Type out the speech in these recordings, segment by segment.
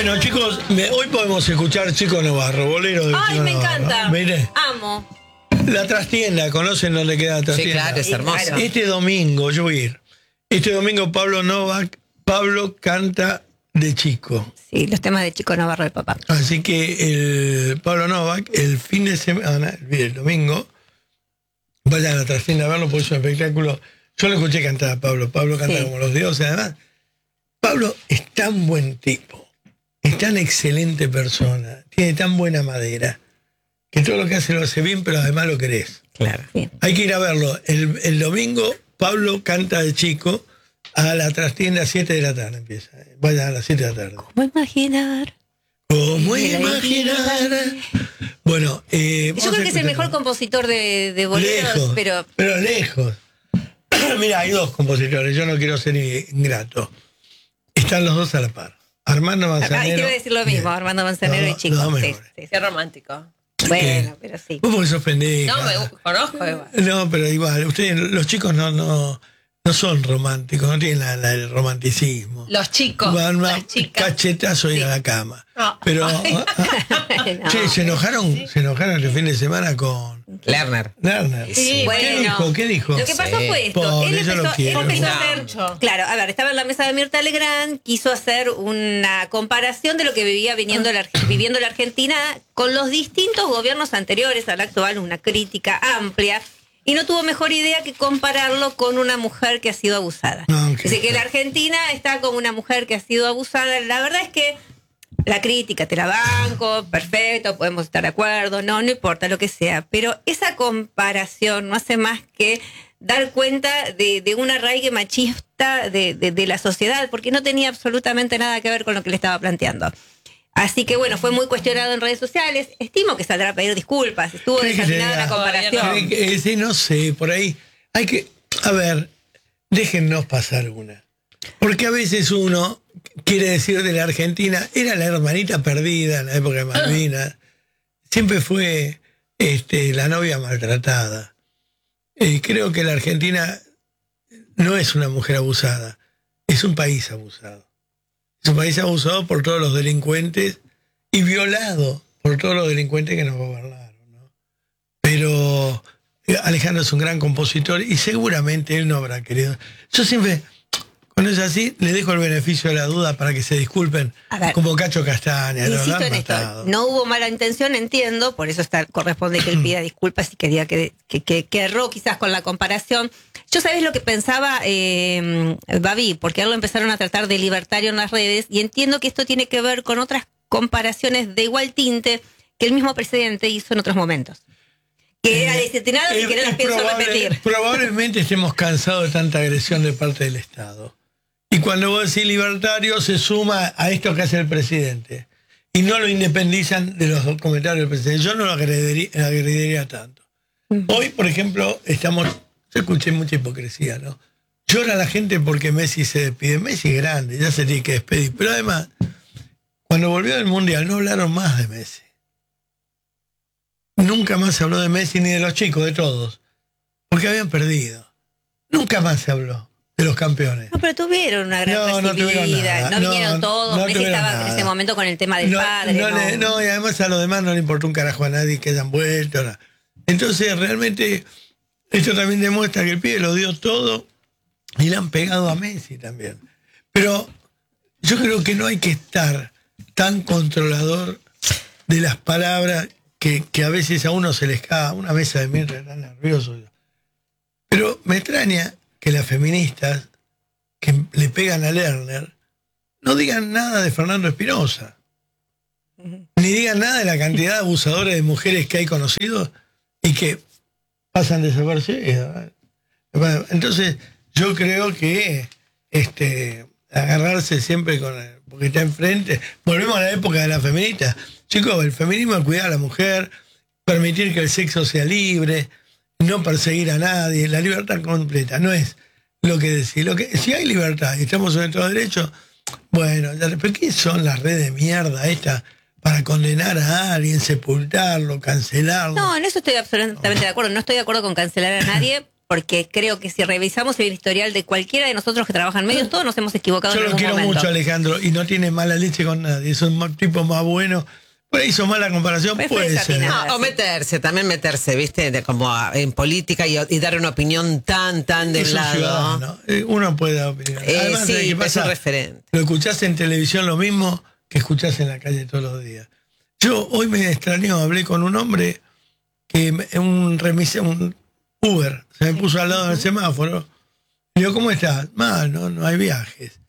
Bueno, chicos, hoy podemos escuchar Chico Novarro, bolero de Ay, Chico me Novarro. encanta. Mire, Amo. la trastienda, ¿conocen dónde queda la Sí, trastienda? claro, es hermoso. Claro. Este domingo, yo voy a ir. Este domingo Pablo Novak, Pablo canta de Chico. Sí, los temas de Chico Navarro de papá. Así que el Pablo Novak, el fin de semana, el domingo, vayan a la trastienda a verlo porque es un espectáculo. Yo lo escuché cantar a Pablo. Pablo canta Sí. como los dioses, además. Pablo es tan buen tipo, es tan excelente persona, tiene tan buena madera, que todo lo que hace lo hace bien, pero además lo querés. Claro. Sí. Hay que ir a verlo. El domingo, Pablo canta de Chico a la trastienda a 7 de la tarde empieza. Vayan a las 7 de la tarde. ¿Cómo imaginar? ¿Cómo imaginar? Bueno, Yo creo que es el mejor compositor de boleros, lejos, pero lejos. Mira, hay dos compositores, yo no quiero ser ingrato. Están los dos a la par. Armando Manzanero. ahí te iba a decir lo mismo, Bien. Armando Manzanero No, y Chico. no, Sí, mejor. sí, sí. Qué romántico. Bueno, pero sí. Vos porque sos pendeja. No, me conozco igual. No, pero igual, ustedes, los chicos no son románticos, no tienen el romanticismo. Los chicos, Van a las chicas. cachetazo y a la cama. No. Pero, No. che, se enojaron el fin de semana con Lerner. Lerner. Sí, bueno. ¿Qué dijo? Lo que pasó Sí. fue esto. Pobre, él yo lo empezó, quiero. él empezó a No. hacer. Mucho. Claro, a ver, estaba en la mesa de Mirta Legrand, quiso hacer una comparación de lo que viviendo la Argentina con los distintos gobiernos anteriores al actual, una crítica amplia. Y no tuvo mejor idea que compararlo con una mujer que ha sido abusada. No, ok. Dice que la Argentina está como una mujer que ha sido abusada. La verdad es que la crítica te la banco, perfecto, podemos estar de acuerdo, no importa lo que sea. Pero esa comparación no hace más que dar cuenta de un arraigue machista de la sociedad, porque no tenía absolutamente nada que ver con lo que le estaba planteando. Así que bueno, fue muy cuestionado en redes sociales. Estimo que saldrá a pedir disculpas. Estuvo ¿Cree que desafinada le la da? comparación. Sí, no sé, por ahí hay que, a ver, déjennos pasar una. Porque a veces uno quiere decir de la Argentina, era la hermanita perdida en la época de Malvinas, siempre fue la novia maltratada. Creo que la Argentina no es una mujer abusada, es un país abusado. Es un país abusado por todos los delincuentes y violado por todos los delincuentes que nos gobernaron, ¿no? Pero Alejandro es un gran compositor y seguramente él no habrá querido. Yo siempre, cuando es así, le dejo el beneficio de la duda para que se disculpen, A ver, como Cacho Castaña. lo Insisto han en esto, matado. no hubo mala intención, entiendo, por eso corresponde que él pida disculpas y quería que erró quizás con la comparación. Yo sabés lo que pensaba Babi, porque ahora lo empezaron a tratar de libertario en las redes, y entiendo que esto tiene que ver con otras comparaciones de igual tinte que el mismo presidente hizo en otros momentos. Que era destinado y que no las pienso repetir. Probablemente estemos cansados de tanta agresión de parte del Estado. Y cuando vos decís libertario, se suma a esto que hace el presidente. Y no lo independizan de los comentarios del presidente. Yo no lo agrediría tanto. Hoy, por ejemplo, yo escuché mucha hipocresía, ¿no? Llora la gente porque Messi se despide. Messi es grande, ya se tiene que despedir. Pero además, cuando volvió del Mundial, no hablaron más de Messi. Nunca más se habló de Messi ni de los chicos, de todos. Porque habían perdido. Nunca más se habló de los campeones. No, pero tuvieron una gran No tuvieron recibida. nada. No vinieron todos. no Messi tuvieron estaba nada. en ese momento con el tema del padre. No, y además a los demás no le importó un carajo a nadie que hayan vuelto. No. Entonces, realmente, esto también demuestra que el pibe lo dio todo y le han pegado a Messi también. Pero yo creo que no hay que estar tan controlador de las palabras que a veces a uno se le escapa una mesa de mierda, tan nervioso. Pero me extraña que las feministas que le pegan a Lerner no digan nada de Fernando Espinosa, ni digan nada de la cantidad de abusadores de mujeres que hay conocidos y que pasan desapercibidos. Entonces, yo creo que agarrarse siempre porque está enfrente. Volvemos a la época de la feminista. Chicos, el feminismo es cuidar a la mujer, permitir que el sexo sea libre, no perseguir a nadie. La libertad completa no es lo que decir. Si hay libertad y estamos sobre todo derechos, bueno, ¿pero qué son las redes de mierda estas para condenar a alguien, sepultarlo, cancelarlo? No, en eso estoy absolutamente de acuerdo. No estoy de acuerdo con cancelar a nadie. porque creo que si revisamos el historial de cualquiera de nosotros que trabajan en medios, todos nos hemos equivocado Yo en lo algún quiero momento. mucho, Alejandro, y no tiene mala leche con nadie. Es un tipo más bueno. Por ahí hizo mala comparación, Fue puede ser. desatinado. No, o también meterse, ¿viste? En política y dar una opinión tan de Es un un lado. ciudadano. Uno puede opinar. Además, ¿sabes Sí, qué es pasa? un referente. Lo escuchás en televisión lo mismo que escuchás en la calle todos los días. Yo hoy me extrañó, hablé con un hombre que un Uber, se me puso al lado del semáforo. Le digo, ¿cómo estás? Mal, no hay viajes.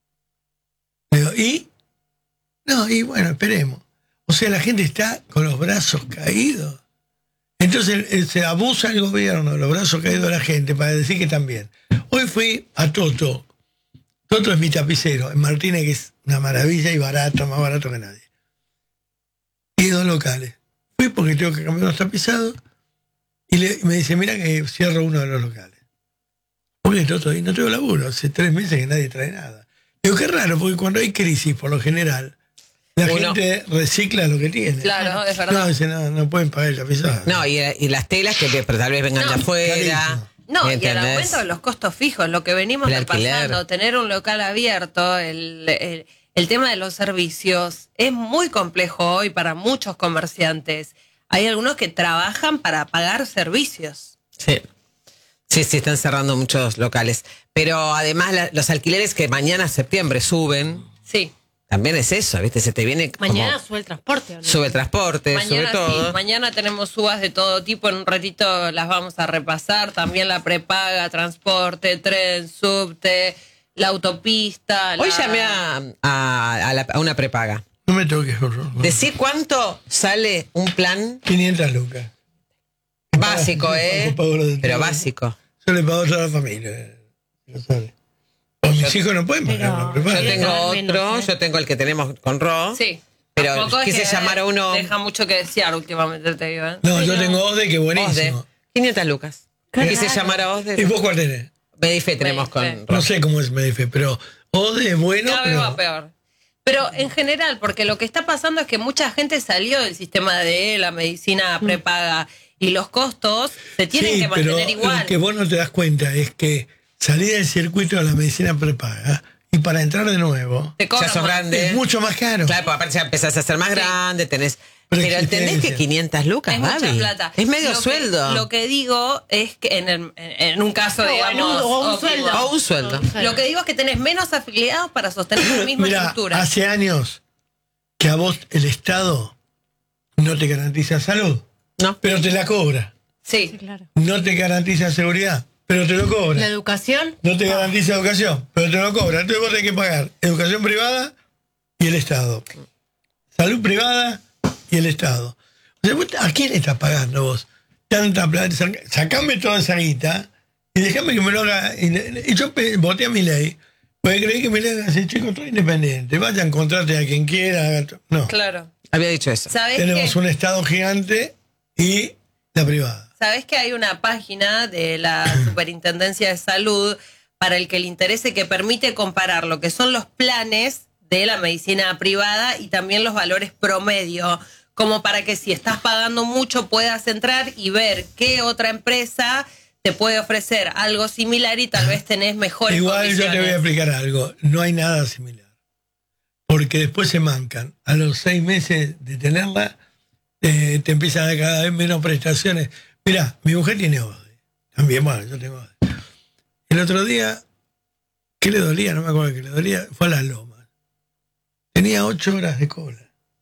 Le digo, ¿y? No, y bueno, esperemos. O sea, la gente está con los brazos caídos. Entonces se abusa el gobierno, los brazos caídos de la gente, para decir que también. Hoy fui a Toto. Toto es mi tapicero, en Martínez, que es una maravilla y barato, más barato que nadie. Y 2 locales. Fui porque tengo que cambiar los tapizados y me dice, mira que cierro uno de los locales. Porque Toto, y no tengo laburo, hace 3 meses que nadie trae nada. Digo, qué raro, porque cuando hay crisis, por lo general, la gente recicla lo que tiene. Claro, es verdad. No, dice, no pueden pagar el tapizado. No, y las telas pero tal vez vengan de afuera. carísimo. No, y el ¿entendés? aumento de los costos fijos, lo que venimos El alquiler. repasando, tener un local abierto, el tema de los servicios, es muy complejo hoy para muchos comerciantes. Hay algunos que trabajan para pagar servicios. Sí. Sí, están cerrando muchos locales. Pero además los alquileres que mañana, septiembre, suben, Sí. también es eso, ¿viste? Se te viene como... Mañana sube el transporte, ¿o no? Sube el transporte, sube Mañana todo. sí, mañana tenemos subas de todo tipo, en un ratito las vamos a repasar, también la prepaga, transporte, tren, subte, la autopista. Hoy llamé a una prepaga. No me toques, por favor. Decí cuánto sale un plan 500 lucas. básico, Yo pago lo de pero todo. básico. Yo le pago a toda la familia. Lo sabe. O mis hijos no pueden pagar Pero- una Yo prepaga. Sí, tengo al otro, menos, ¿eh? yo tengo el que tenemos con Ro. Sí. Pero Tampoco es quise que llamar a uno... Deja mucho que desear últimamente, te digo. ¿eh? No, yo tengo OSDE, que Osde, buenísimo. 500 lucas. Quise llamar a ¿Y Osde. vos cuál tenés? Medife tenemos con Medife. Ro. No sé cómo es Medife, pero OSDE es bueno. Cada vez pero- va peor. Pero en general, porque lo que está pasando es que mucha gente salió del sistema de la medicina prepaga y los costos se tienen Sí, que pero mantener igual. lo que vos no te das cuenta es que salir del circuito de la medicina prepaga y para entrar de nuevo Te cobran Ya sos más. grande. es mucho más caro. Claro, porque aparte ya empezás a ser más grande, tenés... Pero Pero entendés que existencia. 500 lucas, Es mucha Babi? plata. Es medio Lo que- sueldo. Lo que digo es que en un caso, No, digamos... o un óptimo. sueldo. O un sueldo. Lo que digo es que tenés menos afiliados para sostener la misma Mira, estructura. hace años que a vos el Estado no te garantiza salud, No. pero te la cobra. Sí, Sí. claro. No te garantiza seguridad, pero te lo La cobra. educación, No te garantiza educación, pero te lo cobra. Entonces vos tenés que pagar educación privada y el Estado. Salud privada y el Estado. O sea, ¿a quién le estás pagando vos tanta plata? Sacame toda esa guita y déjame que me lo haga. Y yo voté a mi ley, porque creí que mi ley era ese chico todo independiente. Vayan, contraten a quien quiera. No. Claro. Había dicho eso. ¿Sabés Tenemos que, un Estado gigante y la privada. ¿Sabés que hay una página de la Superintendencia de Salud para el que le interese que permite comparar lo que son los planes de la medicina privada y también los valores promedio, como para que si estás pagando mucho puedas entrar y ver qué otra empresa te puede ofrecer algo similar y tal vez tenés mejores Igual yo te voy a condiciones. explicar algo. No hay nada similar. Porque después se mancan. A los 6 meses de tenerla, te empiezan a dar cada vez menos prestaciones. Mirá, mi mujer tiene OSDE. También, bueno, yo tengo OSDE. El otro día, ¿qué le dolía? No me acuerdo qué le dolía. Fue a las Lomas. Tenía 8 horas de cola.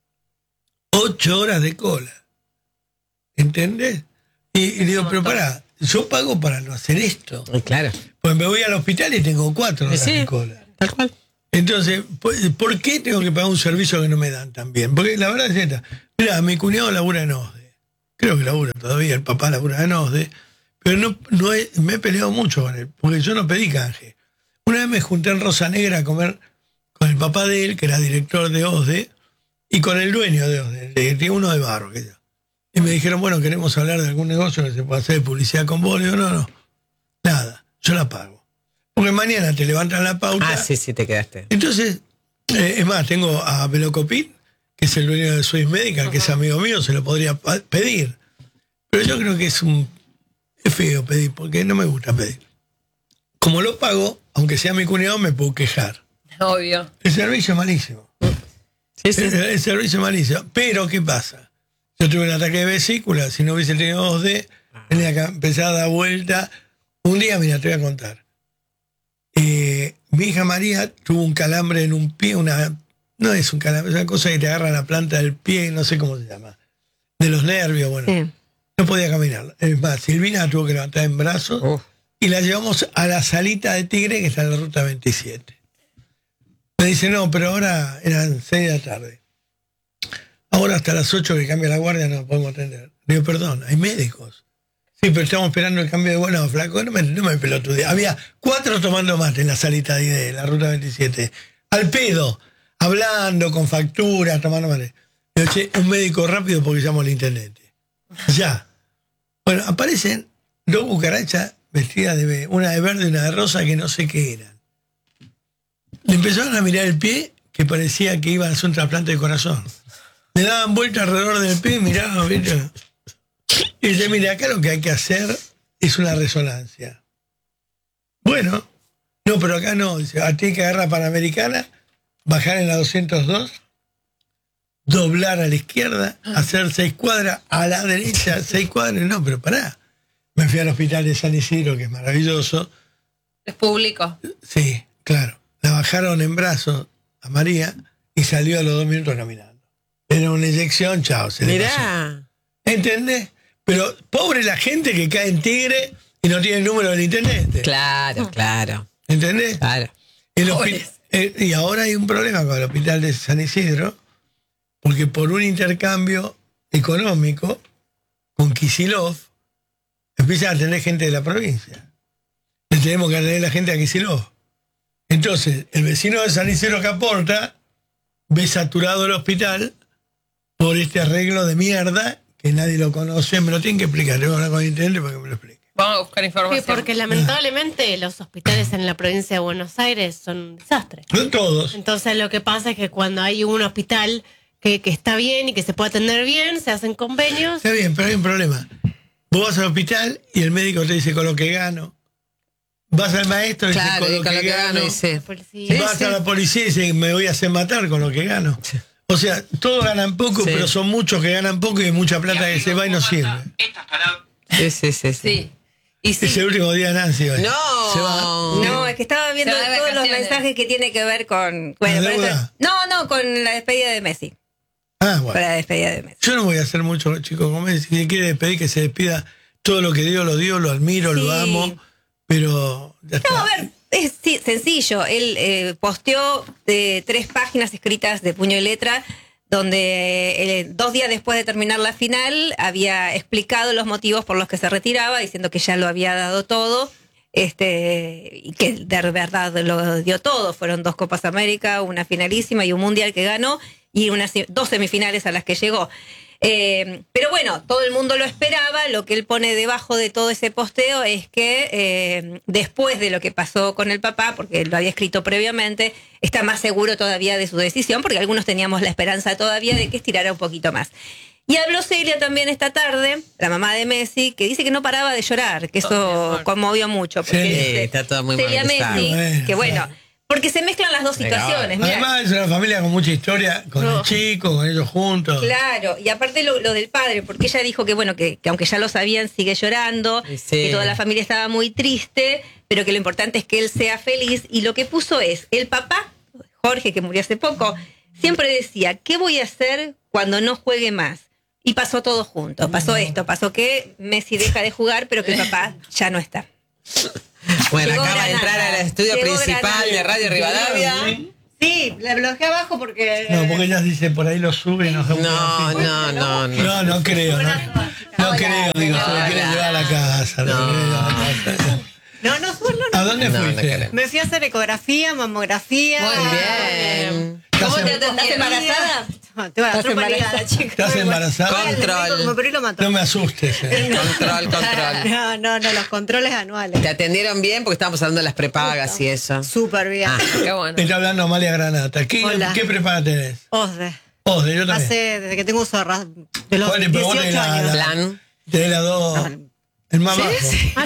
8 horas de cola. ¿Entendés? Y le digo, pero pará, yo pago para no hacer esto. Claro. Pues me voy al hospital y tengo 4 horas Sí. de cola. Tal cual. Entonces, ¿por qué tengo que pagar un servicio que no me dan también? Porque la verdad es esta. Mira, mi cuñado labura en OSDE. Creo que labura todavía, el papá labura en OSDE. Pero me he peleado mucho con él, porque yo no pedí canje. Una vez me junté en Rosa Negra a comer con el papá de él, que era director de OSDE, y con el dueño de OSDE, tiene uno de barro. Que yo. Y me dijeron, bueno, queremos hablar de algún negocio que se pueda hacer de publicidad con vos. Le digo, no, nada, yo la pago. Porque mañana te levantan la pauta. Ah, sí, te quedaste. Entonces, es más, tengo a Velocopin, que es el dueño de Swiss Medical, que es amigo mío, se lo podría pedir. Pero yo creo que es es feo pedir, porque no me gusta pedir. Como lo pago, aunque sea mi cuñado, me puedo quejar. Obvio. El servicio es malísimo. Sí, sí. El servicio es malísimo. Pero, ¿qué pasa? Yo tuve un ataque de vesícula, si no hubiese tenido 2D, tenía que empezar a dar vuelta. Un día, mira, te voy a contar. Mi hija María tuvo un calambre en un pie, no es un calambre, es una cosa que te agarra la planta del pie, no sé cómo se llama, de los nervios, bueno. Sí. No podía caminar. Es más, Silvina la tuvo que levantar en brazos y la llevamos a la salita de Tigre, que está en la ruta 27. Me dice, no, pero ahora eran 6 de la tarde. Ahora hasta las 8 que cambia la guardia no podemos atender. Digo, perdón, hay médicos. Sí, pero estamos esperando el cambio de bueno, flaco, no me pelotudea. Había 4 tomando mate en la salita de la ruta 27. Al pedo, hablando, con factura, tomando mate. Digo, che, un médico rápido porque llamo al intendente. Ya. Bueno, aparecen 2 cucarachas vestidas una de verde y una de rosa que no sé qué eran. Le empezaron a mirar el pie que parecía que iban a hacer un trasplante de corazón. Le daban vuelta alrededor del pie y miraban, ¿viste? Y dice, mire, acá lo que hay que hacer es una resonancia. Bueno, no, pero acá no. Dice, tiene que agarrar Panamericana, bajar en la 202, doblar a la izquierda, hacer 6 cuadras, a la derecha 6 cuadras. No, pero pará. Me fui al hospital de San Isidro, que es maravilloso. Es público. Sí, claro. La bajaron en brazos a María y salió a los 2 minutos caminando. Era una inyección, chao, se le pasó. Mirá. ¿Entendés? Pero pobre la gente que cae en Tigre y no tiene el número del intendente. Claro, claro. ¿Entendés? Claro. Y ahora hay un problema con el hospital de San Isidro, porque por un intercambio económico con Kicillof empiezan a tener gente de la provincia. Le tenemos que atender la gente a Kicillof. Entonces, el vecino de San Isidro que aporta ve saturado el hospital por este arreglo de mierda que nadie lo conoce. Me lo tienen que explicar. Tengo que hablar con el intendente para que me lo explique. Vamos a buscar información. Sí, porque lamentablemente los hospitales en la provincia de Buenos Aires son un desastre. No todos. Entonces lo que pasa es que cuando hay un hospital que está bien y que se puede atender bien, se hacen convenios. Está bien, pero hay un problema. Vos vas al hospital y el médico te dice con lo que gano. Vas al maestro y Claro, dice y con lo que gano, dice. Policía. Vas a la policía y dice me voy a hacer matar con lo que gano. O sea, todos ganan poco, Sí. pero son muchos que ganan poco y hay mucha plata que se va y no sirve. Sí. Sí. Y sí. Es el último día de Nancy. hoy. No. Se va. No, es que estaba viendo Se va de todos los vacaciones. mensajes que tiene que ver con... ¿La Bueno, deuda? no, con la despedida de Messi. Ah, Con bueno. la despedida de Messi. Yo no voy a hacer mucho, chicos. Como si se quiere despedir, que se despida. Todo lo que dio, lo admiro, lo Sí. amo. Pero ya está. No, a ver, es sencillo. Él posteó 3 páginas escritas de puño y letra donde 2 días después de terminar la final había explicado los motivos por los que se retiraba, diciendo que ya lo había dado todo, y que de verdad lo dio todo. Fueron 2 Copas América, una finalísima y un mundial que ganó, y 2 semifinales a las que llegó. Pero bueno, todo el mundo lo esperaba. Lo que él pone debajo de todo ese posteo es que después de lo que pasó con el papá, porque lo había escrito previamente, está más seguro todavía de su decisión, porque algunos teníamos la esperanza todavía de que estirara un poquito más. Y habló Celia también esta tarde, la mamá de Messi, que dice que no paraba de llorar, que eso conmovió mucho. Porque Sí, dice, está todo muy Celia movilizado. Messi, Bueno, que bueno, claro. porque se mezclan las dos situaciones. Mirá. Además, es una familia con mucha historia, con el chico, con ellos juntos. Claro, y aparte lo del padre, porque ella dijo que bueno, que aunque ya lo sabían, sigue llorando, Sí. que toda la familia estaba muy triste, pero que lo importante es que él sea feliz. Y lo que puso es, el papá, Jorge, que murió hace poco, siempre decía, ¿qué voy a hacer cuando no juegue más? Y pasó todo junto, pasó esto, pasó que Messi deja de jugar, pero que el papá ya no está. Bueno, Llegó acaba de Granada. entrar al estudio Llegó principal Granada. de Radio Rivadavia. Sí, la bloqueé abajo porque... No, porque ella dice por ahí lo sube y nos da un pedacito. No. No creo, no creo, digo, se lo quiere llevar a la casa. lo quiere llevar a la casa. No. ¿A dónde No, no fuiste? queremos. Me fui a hacer ecografía, mamografía. Muy Bien. ¿Cómo te ¿Estás atendieron? embarazada? Te voy a dar ¿Estás tropa ligada, embarazada? chica. ¿Estás embarazada? Control. Me operó y lo mató. No me asustes. Control. No, los controles anuales. ¿Te atendieron bien? Porque estábamos hablando de las prepagas y eso. Súper bien. Ah. Qué bueno. Está hablando Amalia Granata. Hola. ¿Qué prepaga tenés? OSDE. De yo también. Desde que tengo uso de los ¿Cuál es? Pero vos 18 tenés años. Plan. Tenés las dos. El más bajo.